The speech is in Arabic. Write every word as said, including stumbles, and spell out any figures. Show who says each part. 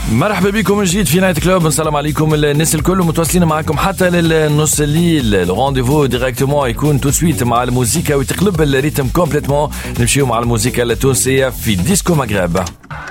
Speaker 1: مرحبا بكم من جديد في نايت كلوب. السلام عليكم الناس الكل متواصلين معكم حتى للنص الليل. الرونديفو ديريكتومون يكون تو سويت مع الموسيقى وتقلب الريتم كومبليتمون. نمشيو مع الموسيقى التونسية في ديسكو مغرب.